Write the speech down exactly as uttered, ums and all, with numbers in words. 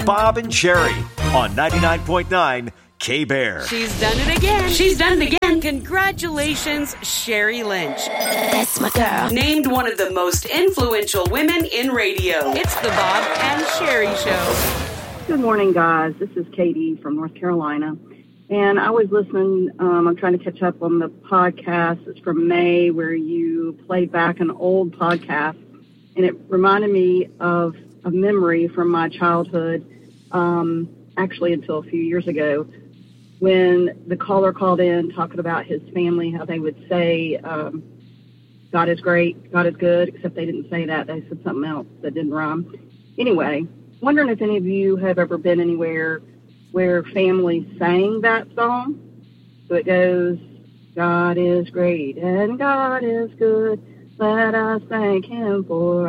Bob and Sherry on ninety-nine point nine K-Bear. She's done it again. She's done it again. Congratulations, Sherry Lynch. That's my girl. Named one of the most influential women in radio. It's the Bob and Sherry Show. Good morning, guys. This is Katie from North Carolina. And I was listening, um, I'm trying to catch up on the podcast. It's from May, where you played back an old podcast. And it reminded me of a memory from my childhood, um, actually until a few years ago, when the caller called in talking about his family, how they would say, um, God is great, God is good, except they didn't say that. They said something else that didn't rhyme. Anyway, wondering if any of you have ever been anywhere where families sang that song. So it goes, God is great and God is good. Let us thank him for